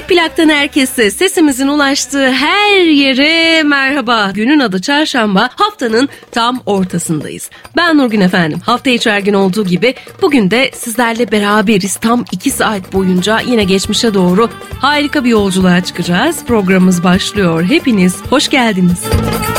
Tek Plak'tan herkese, sesimizin ulaştığı her yere merhaba. Günün adı çarşamba, haftanın tam ortasındayız. Ben Nurgün efendim. Hafta içi her gün olduğu gibi bugün de sizlerle beraberiz. Tam 2 saat boyunca yine geçmişe doğru harika bir yolculuğa çıkacağız. Programımız başlıyor. Hepiniz hoş geldiniz.